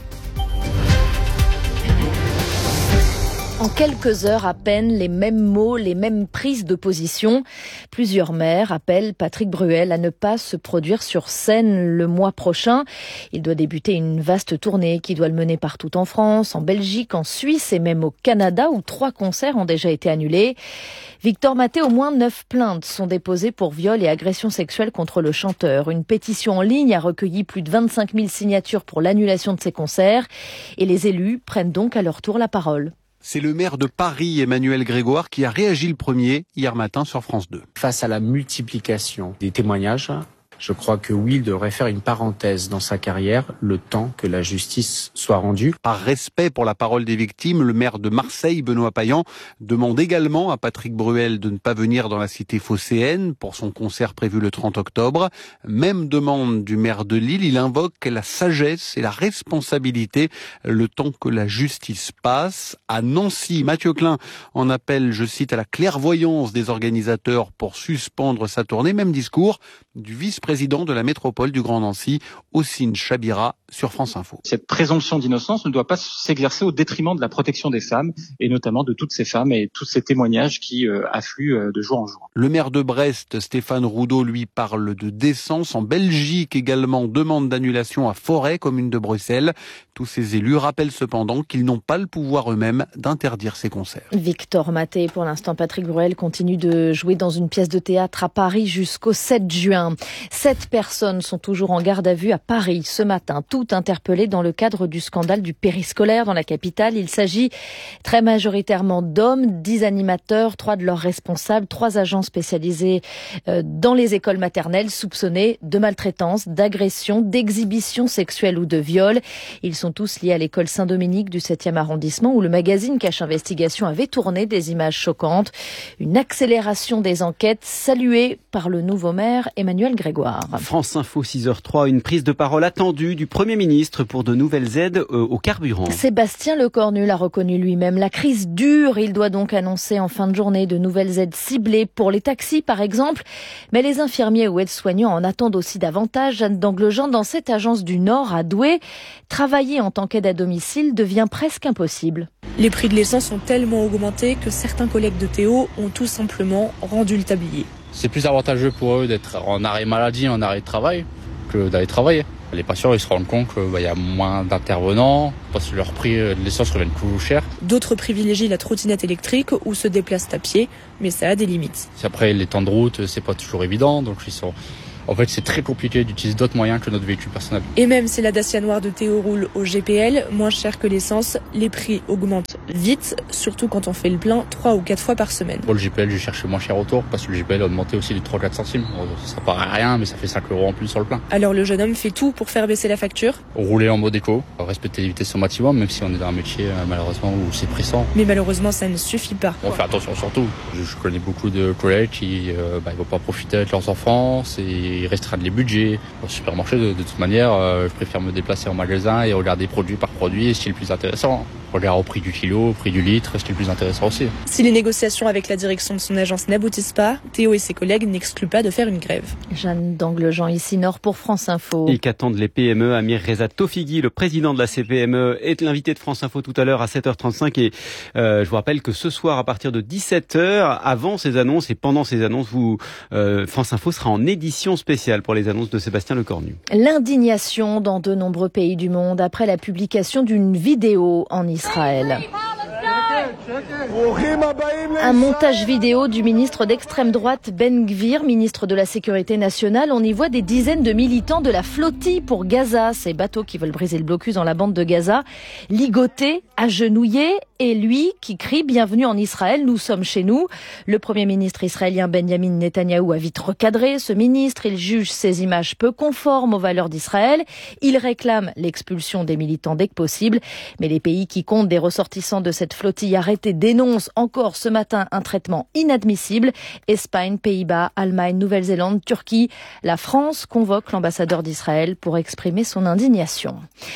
En quelques heures à peine, les mêmes mots, les mêmes prises de position. Plusieurs maires appellent Patrick Bruel à ne pas se produire sur scène le mois prochain. Il doit débuter une vaste tournée qui doit le mener partout en France, en Belgique, en Suisse et même au Canada où 3 concerts ont déjà été annulés. Victor Maté, au moins 9 plaintes sont déposées pour viol et agression sexuelle contre le chanteur. Une pétition en ligne a recueilli plus de 25 000 signatures pour l'annulation de ces concerts. Et les élus prennent donc à leur tour la parole. C'est le maire de Paris, Emmanuel Grégoire, qui a réagi le premier hier matin sur France 2. Face à la multiplication des témoignages, je crois que oui, il devrait faire une parenthèse dans sa carrière, le temps que la justice soit rendue. Par respect pour la parole des victimes, le maire de Marseille, Benoît Payan, demande également à Patrick Bruel de ne pas venir dans la cité phocéenne pour son concert prévu le 30 octobre. Même demande du maire de Lille, il invoque la sagesse et la responsabilité, le temps que la justice passe. À Nancy, Mathieu Klein en appelle, je cite, à la clairvoyance des organisateurs pour suspendre sa tournée. Même discours du vice-président de la métropole du Grand Nancy, Ossine Chabira, sur France Info. Cette présomption d'innocence ne doit pas s'exercer au détriment de la protection des femmes, et notamment de toutes ces femmes et tous ces témoignages qui affluent de jour en jour. Le maire de Brest, Stéphane Roudot, lui parle de décence. En Belgique également, demande d'annulation à Forêt, commune de Bruxelles. Tous ces élus rappellent cependant qu'ils n'ont pas le pouvoir eux-mêmes d'interdire ces concerts. Victor Maté, pour l'instant, Patrick Bruel continue de jouer dans une pièce de théâtre à Paris jusqu'au 7 juin. 7 personnes sont toujours en garde à vue à Paris ce matin, toutes interpellées dans le cadre du scandale du périscolaire dans la capitale. Il s'agit très majoritairement d'hommes, 10 animateurs, 3 de leurs responsables, 3 agents spécialisés dans les écoles maternelles soupçonnés de maltraitance, d'agression, d'exhibition sexuelle ou de viol. Ils sont tous liés à l'école Saint-Dominique du 7e arrondissement où le magazine Cache Investigation avait tourné des images choquantes. Une accélération des enquêtes saluée par le nouveau maire Emmanuel Emmanuel Grégoire. France Info 6h03, une prise de parole attendue du Premier ministre pour de nouvelles aides au carburant. Sébastien Lecornu l'a reconnu lui-même. La crise dure, il doit donc annoncer en fin de journée de nouvelles aides ciblées pour les taxis par exemple. Mais les infirmiers ou aides-soignants en attendent aussi davantage. Jeanne Danglejean, dans cette agence du Nord à Douai, travailler en tant qu'aide à domicile devient presque impossible. Les prix de l'essence ont tellement augmenté que certains collègues de Théo ont tout simplement rendu le tablier. C'est plus avantageux pour eux d'être en arrêt maladie, en arrêt de travail, que d'aller travailler. Les patients ils se rendent compte qu'il y a moins d'intervenants, parce que leur prix de l'essence revient plus cher. D'autres privilégient la trottinette électrique ou se déplacent à pied, mais ça a des limites. Après les temps de route, c'est pas toujours évident, donc en fait, c'est très compliqué d'utiliser d'autres moyens que notre véhicule personnel. Et même si la Dacia noire de Théo roule au GPL, moins cher que l'essence, les prix augmentent vite, surtout quand on fait le plein 3 ou 4 fois par semaine. Pour le GPL, je cherche moins cher autour, parce que le GPL a augmenté aussi de 3-4 centimes. Ça paraît rien, mais ça fait 5 € en plus sur le plein. Alors le jeune homme fait tout pour faire baisser la facture. Rouler en mode éco, respecter les vitesses au maximum, même si on est dans un métier malheureusement où c'est pressant. Mais malheureusement, ça ne suffit pas. On fait attention surtout. Je connais beaucoup de collègues qui ne vont pas profiter avec leurs enfants, ils restreignent les budgets. Au supermarché, de toute manière, je préfère me déplacer en magasin et regarder produit par produit, ce qui est le plus intéressant. Regarde au prix du kilo, au prix du litre, ce qui est le plus intéressant aussi. Si les négociations avec la direction de son agence n'aboutissent pas, Théo et ses collègues n'excluent pas de faire une grève. Jeanne Danglejean, ici Nord pour France Info. Et qu'attendent les PME? Amir Reza Tofigui, le président de la CPME, est l'invité de France Info tout à l'heure à 7h35. Et je vous rappelle que ce soir, à partir de 17h, avant ces annonces et pendant ces annonces, France Info sera en édition spéciale pour les annonces de Sébastien Lecornu. L'indignation dans de nombreux pays du monde après la publication d'une vidéo en Israël. Un montage vidéo du ministre d'extrême droite Ben Gvir, ministre de la Sécurité nationale. On y voit des dizaines de militants de la flottille pour Gaza, ces bateaux qui veulent briser le blocus dans la bande de Gaza, ligotés, agenouillés, et lui qui crie « Bienvenue en Israël, nous sommes chez nous ». Le Premier ministre israélien Benjamin Netanyahou a vite recadré ce ministre. Il juge ces images peu conformes aux valeurs d'Israël. Il réclame l'expulsion des militants dès que possible. Mais les pays qui comptent des ressortissants de cette flottille arrêtée dénoncent encore ce matin un traitement inadmissible. Espagne, Pays-Bas, Allemagne, Nouvelle-Zélande, Turquie. La France convoque l'ambassadeur d'Israël pour exprimer son indignation.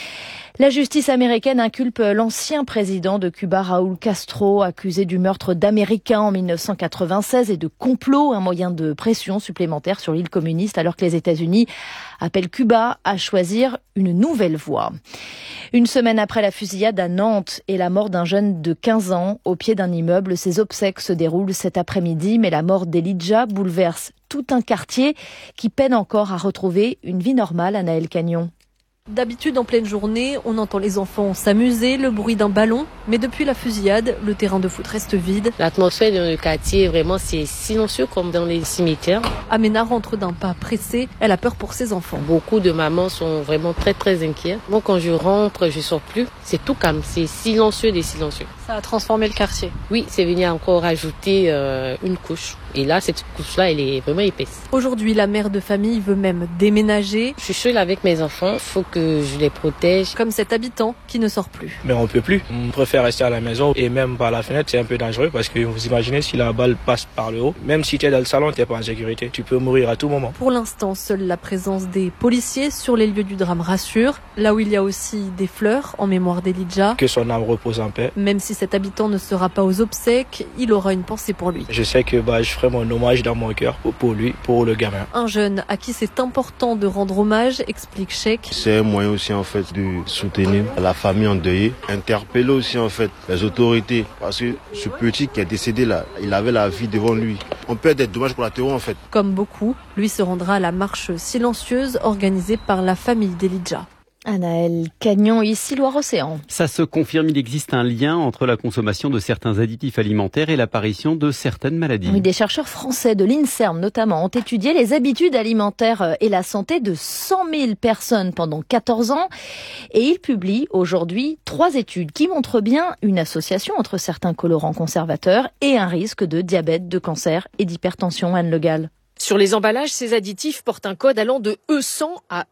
La justice américaine inculpe l'ancien président de Cuba, Raúl Castro, accusé du meurtre d'Américains en 1996 et de complot, un moyen de pression supplémentaire sur l'île communiste, alors que les États-Unis appellent Cuba à choisir une nouvelle voie. Une semaine après la fusillade à Nantes et la mort d'un jeune de 15 ans au pied d'un immeuble, ses obsèques se déroulent cet après-midi, mais la mort d'Elijah bouleverse tout un quartier qui peine encore à retrouver une vie normale, Anaëlle Cagnon. D'habitude, en pleine journée, on entend les enfants s'amuser, le bruit d'un ballon. Mais depuis la fusillade, le terrain de foot reste vide. L'atmosphère dans le quartier, vraiment, c'est silencieux comme dans les cimetières. Amena rentre d'un pas pressé. Elle a peur pour ses enfants. Beaucoup de mamans sont vraiment très, très inquiets. Moi, quand je rentre, je sors plus. C'est tout calme. C'est silencieux des silencieux. Ça a transformé le quartier. Oui, c'est venu encore ajouter une couche. Et là, cette couche-là, elle est vraiment épaisse. Aujourd'hui, la mère de famille veut même déménager. Je suis seule avec mes enfants. Il faut que je les protège. Comme cet habitant qui ne sort plus. Mais on peut plus. On préfère rester à la maison et même par la fenêtre, c'est un peu dangereux parce que vous imaginez si la balle passe par le haut, même si tu es dans le salon, tu n'es pas en sécurité. Tu peux mourir à tout moment. Pour l'instant, seule la présence des policiers sur les lieux du drame rassure. Là où il y a aussi des fleurs en mémoire d'Elijah. Que son âme repose en paix. Même si cet habitant ne sera pas aux obsèques, il aura une pensée pour lui. Je sais que je ferai mon hommage dans mon cœur pour lui, pour le gamin. Un jeune à qui c'est important de rendre hommage, explique Cheikh. C'est un moyen aussi en fait de soutenir la famille endeuillée, interpeller aussi en fait les autorités parce que ce petit qui est décédé là, il avait la vie devant lui. On peut être dommage pour la terreur en fait. Comme beaucoup, lui se rendra à la marche silencieuse organisée par la famille d'Elijah. Anaëlle Cagnon, ici Loire-Océan. Ça se confirme, il existe un lien entre la consommation de certains additifs alimentaires et l'apparition de certaines maladies. Oui, des chercheurs français de l'INSERM notamment ont étudié les habitudes alimentaires et la santé de 100 000 personnes pendant 14 ans. Et ils publient aujourd'hui 3 études qui montrent bien une association entre certains colorants conservateurs et un risque de diabète, de cancer et d'hypertension. Anne Le Gall. Sur les emballages, ces additifs portent un code allant de E100 à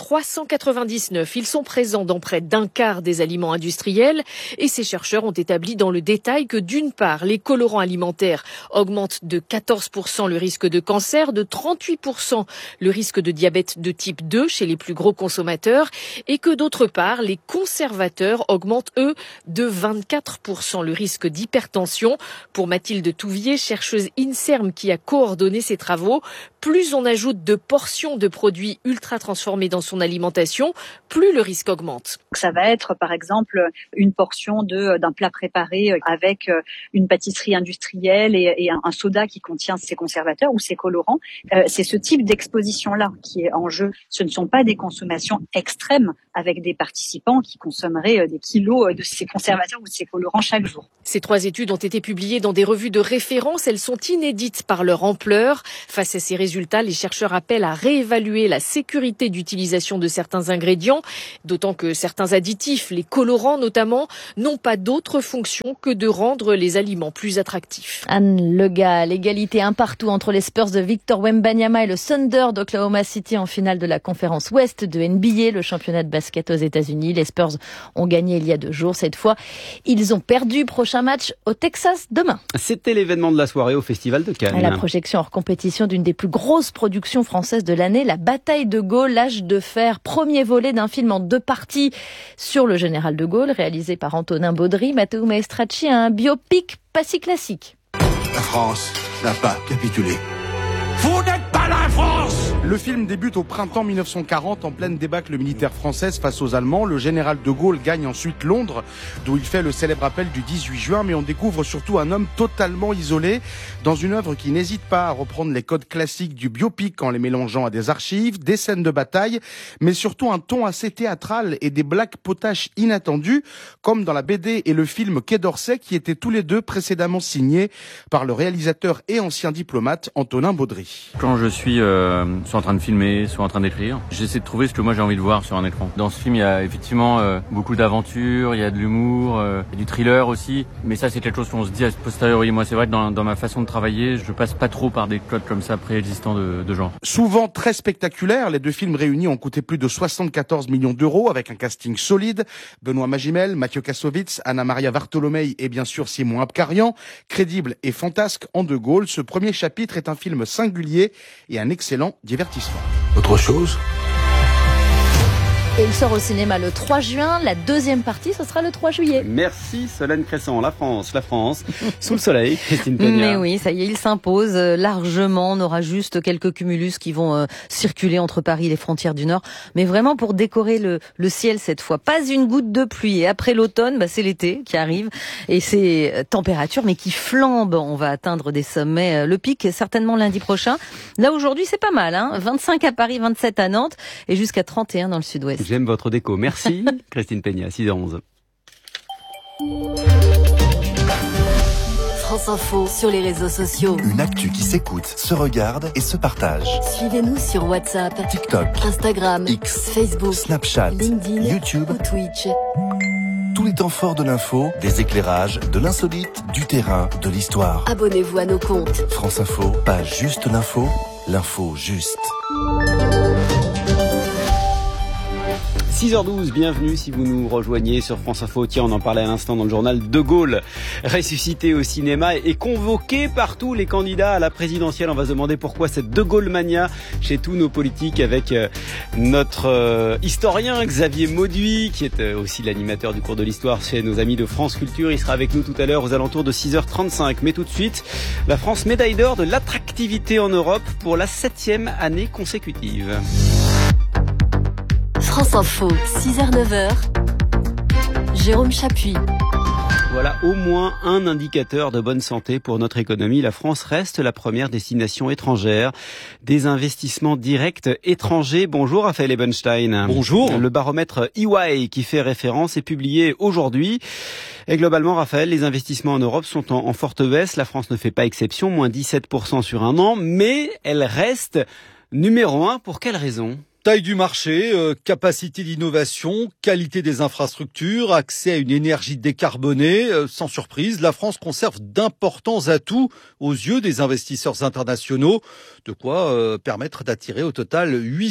E399. Ils sont présents dans près d'un quart des aliments industriels et ces chercheurs ont établi dans le détail que d'une part, les colorants alimentaires augmentent de 14% le risque de cancer, de 38% le risque de diabète de type 2 chez les plus gros consommateurs et que d'autre part, les conservateurs augmentent eux de 24% le risque d'hypertension. Pour Mathilde Touvier, chercheuse INSERM qui a coordonné ces travaux, plus on ajoute de portions de produits ultra transformés dans son alimentation, plus le risque augmente. Ça va être par exemple une portion d'un plat préparé avec une pâtisserie industrielle et un soda qui contient ces conservateurs ou ces colorants. C'est ce type d'exposition-là qui est en jeu. Ce ne sont pas des consommations extrêmes avec des participants qui consommeraient des kilos de ces conservateurs ou de ces colorants chaque jour. Ces 3 études ont été publiées dans des revues de référence. Elles sont inédites par leur ampleur. Face à ces résultats, les chercheurs appellent à réévaluer la sécurité d'utilisation de certains ingrédients, d'autant que certains additifs, les colorants notamment, n'ont pas d'autre fonction que de rendre les aliments plus attractifs. Anne Lega, l'égalité un partout entre les Spurs de Victor Wembanyama et le Thunder d'Oklahoma City en finale de la conférence Ouest de NBA, le championnat de basket aux États-Unis. Les Spurs ont gagné il y a 2 jours. Cette fois, ils ont perdu. Prochain match au Texas demain. C'était l'événement de la soirée au Festival de Cannes. La projection hors compétition d'une des plus grosses productions françaises de l'année, La Bataille de Gaulle, l'âge de fer, premier volet d'un film en 2 parties sur le général de Gaulle, réalisé par Antonin Baudry. Matteo Maestracci, un biopic pas si classique. La France n'a pas capitulé. Vous n'êtes pas la France! Le film débute au printemps 1940 en pleine débâcle militaire française face aux Allemands. Le général de Gaulle gagne ensuite Londres, d'où il fait le célèbre appel du 18 juin. Mais on découvre surtout un homme totalement isolé dans une œuvre qui n'hésite pas à reprendre les codes classiques du biopic en les mélangeant à des archives, des scènes de bataille, mais surtout un ton assez théâtral et des blagues potaches inattendues, comme dans la BD et le film Quai d'Orsay, qui étaient tous les deux précédemment signés par le réalisateur et ancien diplomate Antonin Baudry. Quand je suis soit en train de filmer, soit en train d'écrire, j'essaie de trouver ce que moi j'ai envie de voir sur un écran. Dans ce film, il y a effectivement beaucoup d'aventures, il y a de l'humour, il y a du thriller aussi. Mais ça, c'est quelque chose qu'on se dit a posteriori. Moi, c'est vrai que dans ma façon de travailler, je passe pas trop par des codes comme ça préexistants de genre. Souvent très spectaculaires, les 2 films réunis ont coûté plus de 74 millions d'euros avec un casting solide. Benoît Magimel, Mathieu Kassovitz, Anna-Maria Vartolomei et bien sûr Simon Abkarian. Crédible et fantasque en De Gaulle, ce premier chapitre est un film singulier et un excellent divertissement. Autre chose ? Et il sort au cinéma le 3 juin. La 2e partie, ce sera le 3 juillet. Merci Solène Cresson. La France, sous le soleil, Christine Peña. Mais oui, ça y est, il s'impose largement. On aura juste quelques cumulus qui vont circuler entre Paris et les frontières du Nord. Mais vraiment pour décorer le ciel cette fois. Pas une goutte de pluie. Et après l'automne, c'est l'été qui arrive. Et ces températures, mais qui flambent. On va atteindre des sommets. Le pic, certainement lundi prochain. Là, aujourd'hui, c'est pas mal. 25 à Paris, 27 à Nantes et jusqu'à 31 dans le sud-ouest. J'aime votre déco. Merci Christine Peña, 6h11. France Info sur les réseaux sociaux. Une actu qui s'écoute, se regarde et se partage. Suivez-nous sur WhatsApp, TikTok, Instagram, X, Facebook, Snapchat, LinkedIn, YouTube ou Twitch. Tous les temps forts de l'info, des éclairages, de l'insolite, du terrain, de l'histoire. Abonnez-vous à nos comptes. France Info, pas juste l'info juste. 6h12, bienvenue si vous nous rejoignez sur France Info. Tiens, on en parlait à l'instant dans le journal. De Gaulle, ressuscité au cinéma et convoqué par tous les candidats à la présidentielle. On va se demander pourquoi cette De Gaulle mania chez tous nos politiques avec notre historien Xavier Mauduit, qui est aussi l'animateur du cours de l'histoire chez nos amis de France Culture. Il sera avec nous tout à l'heure aux alentours de 6h35. Mais tout de suite, la France médaille d'or de l'attractivité en Europe pour la 7e année consécutive. France Info, 6h-9h, Jérôme Chapuis. Voilà au moins un indicateur de bonne santé pour notre économie. La France reste la première destination étrangère des investissements directs étrangers. Bonjour Raphaël Ebenstein. Bonjour. Le baromètre EY qui fait référence est publié aujourd'hui. Et globalement, Raphaël, les investissements en Europe sont en forte baisse. La France ne fait pas exception, moins 17% sur un an, mais elle reste numéro 1. Pour quelle raison ? Taille du marché, capacité d'innovation, qualité des infrastructures, accès à une énergie décarbonée. Sans surprise, la France conserve d'importants atouts aux yeux des investisseurs internationaux. De quoi permettre d'attirer au total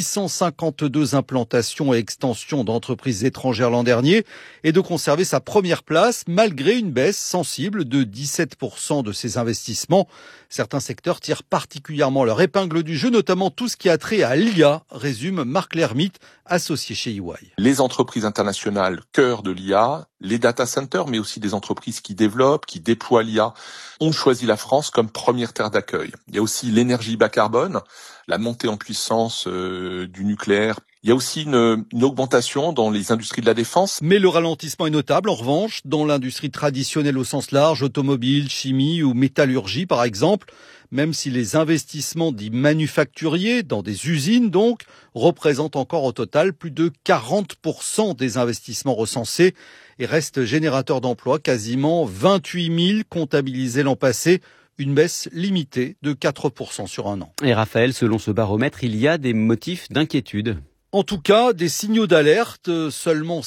852 implantations et extensions d'entreprises étrangères l'an dernier et de conserver sa première place malgré une baisse sensible de 17% de ses investissements. Certains secteurs tirent particulièrement leur épingle du jeu, notamment tout ce qui a trait à l'IA, résume Marc Lermite, associé chez EY. Les entreprises internationales, cœur de l'IA, les data centers, mais aussi des entreprises qui développent, qui déploient l'IA, ont choisi la France comme première terre d'accueil. Il y a aussi l'énergie bas carbone, la montée en puissance du nucléaire. Il y a aussi une augmentation dans les industries de la défense. Mais le ralentissement est notable, en revanche, dans l'industrie traditionnelle au sens large, automobile, chimie ou métallurgie par exemple, même si les investissements dits manufacturiers, dans des usines donc, représentent encore au total plus de 40% des investissements recensés et restent générateurs d'emplois, quasiment 28 000 comptabilisés l'an passé. Une baisse limitée de 4% sur un an. Et Raphaël, selon ce baromètre, il y a des motifs d'inquiétude. En tout cas, des signaux d'alerte. Seulement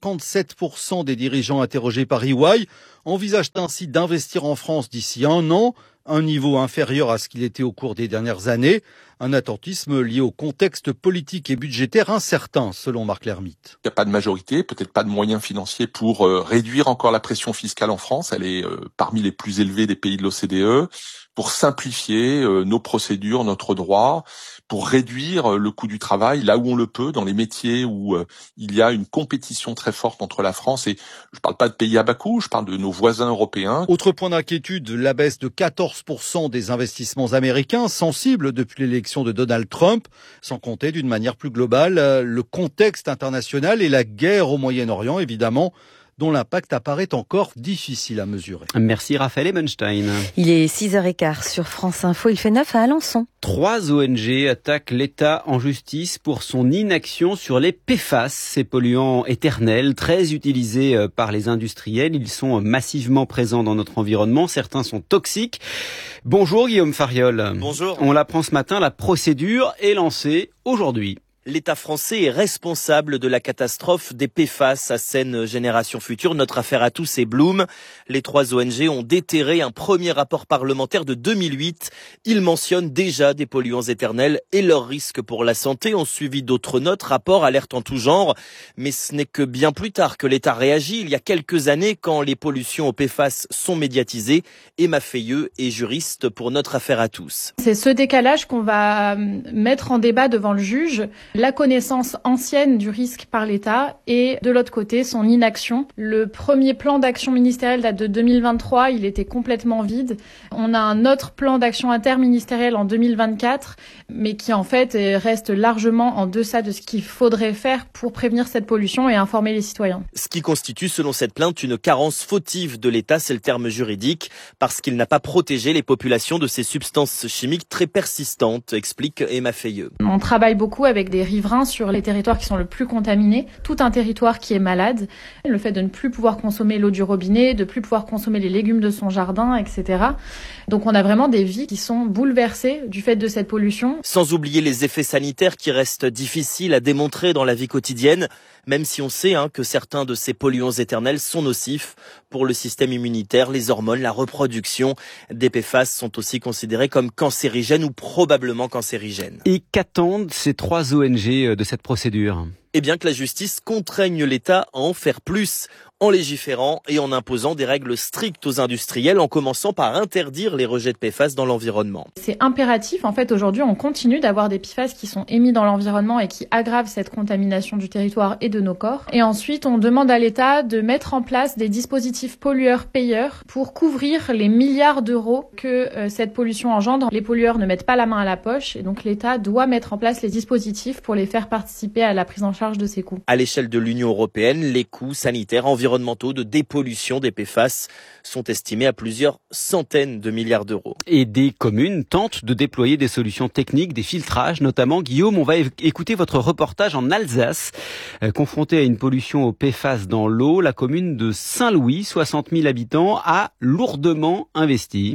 57% des dirigeants interrogés par EY envisagent ainsi d'investir en France d'ici un an, un niveau inférieur à ce qu'il était au cours des dernières années. Un attentisme lié au contexte politique et budgétaire incertain, selon Marc Lermite. Il n'y a pas de majorité, peut-être pas de moyens financiers pour réduire encore la pression fiscale en France. Elle est parmi les plus élevées des pays de l'OCDE. Pour simplifier nos procédures, notre droit, pour réduire le coût du travail là où on le peut, dans les métiers où il y a une compétition très forte entre la France et je ne parle pas de pays à bas coût, je parle de nos voisins européens. Autre point d'inquiétude, la baisse de 14% des investissements américains, sensible depuis l'élection de Donald Trump, sans compter d'une manière plus globale le contexte international et la guerre au Moyen-Orient évidemment, dont l'impact apparaît encore difficile à mesurer. Merci Raphaël Ebenstein. Il est 6h15 sur France Info, il fait 9 à Alençon. 3 ONG attaquent l'État en justice pour son inaction sur les PFAS, ces polluants éternels, très utilisés par les industriels. Ils sont massivement présents dans notre environnement, certains sont toxiques. Bonjour Guillaume Fariol. Bonjour. On l'apprend ce matin, la procédure est lancée aujourd'hui. L'État français est responsable de la catastrophe des PFAS à Seine Génération Future. Notre affaire à tous est Bloom. Les 3 ONG ont déterré un premier rapport parlementaire de 2008. Il mentionne déjà des polluants éternels et leurs risques pour la santé. Ont suivi d'autres notes, rapports, alertes en tout genre. Mais ce n'est que bien plus tard que l'État réagit. Il y a quelques années, quand les pollutions aux PFAS sont médiatisées. Emma Feilleux est juriste pour Notre affaire à tous. C'est ce décalage qu'on va mettre en débat devant le juge. La connaissance ancienne du risque par l'État et de l'autre côté son inaction. Le premier plan d'action ministériel date de 2023, il était complètement vide. On a un autre plan d'action interministériel en 2024, mais qui en fait reste largement en deçà de ce qu'il faudrait faire pour prévenir cette pollution et informer les citoyens. Ce qui constitue selon cette plainte une carence fautive de l'État, c'est le terme juridique, parce qu'il n'a pas protégé les populations de ces substances chimiques très persistantes, explique Emma Feilleux. On travaille beaucoup avec des riverains sur les territoires qui sont le plus contaminés, tout un territoire qui est malade, le fait de ne plus pouvoir consommer l'eau du robinet, de plus pouvoir consommer les légumes de son jardin, etc. Donc on a vraiment des vies qui sont bouleversées du fait de cette pollution. Sans oublier les effets sanitaires qui restent difficiles à démontrer dans la vie quotidienne, même si on sait que certains de ces polluants éternels sont nocifs pour le système immunitaire, les hormones, la reproduction. Des PFAS sont aussi considérés comme cancérigènes ou probablement cancérigènes. Et qu'attendent ces 3 ONG de cette procédure ? Eh bien que la justice contraigne l'État à en faire plus, en légiférant et en imposant des règles strictes aux industriels, en commençant par interdire les rejets de PFAS dans l'environnement. C'est impératif. En fait, aujourd'hui, on continue d'avoir des PFAS qui sont émis dans l'environnement et qui aggravent cette contamination du territoire et de nos corps. Et ensuite, on demande à l'État de mettre en place des dispositifs pollueurs-payeurs pour couvrir les milliards d'euros que cette pollution engendre. Les pollueurs ne mettent pas la main à la poche et donc l'État doit mettre en place les dispositifs pour les faire participer à la prise en charge de ces coûts. À l'échelle de l'Union européenne, les coûts sanitaires, environnementaux de dépollution des PFAS sont estimés à plusieurs centaines de milliards d'euros. Et des communes tentent de déployer des solutions techniques, des filtrages notamment. Guillaume, on va écouter votre reportage en Alsace. Confrontée à une pollution aux PFAS dans l'eau, la commune de Saint-Louis, 60 000 habitants, a lourdement investi.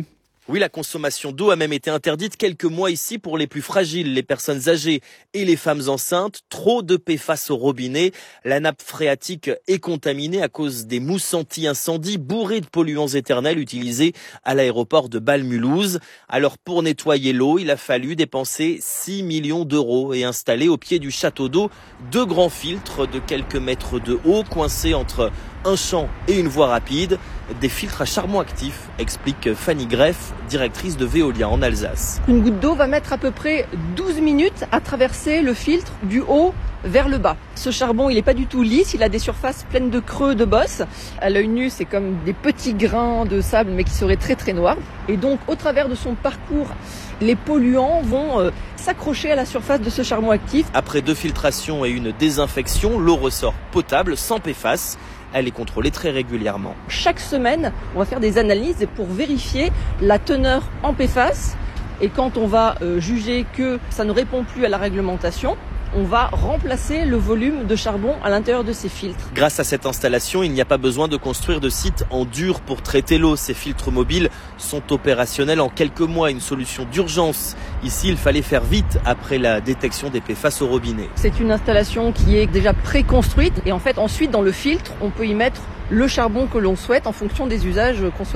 Oui, la consommation d'eau a même été interdite quelques mois ici pour les plus fragiles, les personnes âgées et les femmes enceintes. Trop de PFAS au robinet. La nappe phréatique est contaminée à cause des mousses anti-incendie bourrées de polluants éternels utilisés à l'aéroport de Bâle-Mulhouse. Alors pour nettoyer l'eau, il a fallu dépenser 6 millions d'euros et installer au pied du château d'eau 2 grands filtres de quelques mètres de haut coincés entre un champ et une voie rapide. Des filtres à charbon actif, explique Fanny Greff, directrice de Veolia en Alsace. Une goutte d'eau va mettre à peu près 12 minutes à traverser le filtre du haut vers le bas. Ce charbon, il n'est pas du tout lisse, il a des surfaces pleines de creux, de bosses. À l'œil nu, c'est comme des petits grains de sable, mais qui seraient très très noirs. Et donc, au travers de son parcours, les polluants vont s'accrocher à la surface de ce charbon actif. Après 2 filtrations et une désinfection, l'eau ressort potable, sans PFAS. Elle est contrôlée très régulièrement. Chaque semaine, on va faire des analyses pour vérifier la teneur en PFAS. Et quand on va juger que ça ne répond plus à la réglementation, on va remplacer le volume de charbon à l'intérieur de ces filtres. Grâce à cette installation, il n'y a pas besoin de construire de sites en dur pour traiter l'eau. Ces filtres mobiles sont opérationnels en quelques mois, une solution d'urgence. Ici, il fallait faire vite après la détection des PFAS au robinet. C'est une installation qui est déjà préconstruite et en fait ensuite dans le filtre, on peut y mettre le charbon que l'on souhaite en fonction des usages qu'on souhaite.